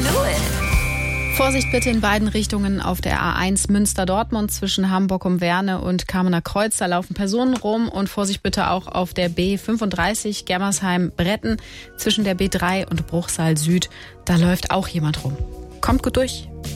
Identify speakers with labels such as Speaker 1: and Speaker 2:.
Speaker 1: Vorsicht bitte in beiden Richtungen auf der A1 Münster-Dortmund zwischen Hamburg-um-Werne und Kamener Kreuz. Da laufen Personen rum. Und Vorsicht bitte auch auf der B35 Germersheim-Bretten zwischen der B3 und Bruchsal Süd. Da läuft auch jemand rum. Kommt gut durch.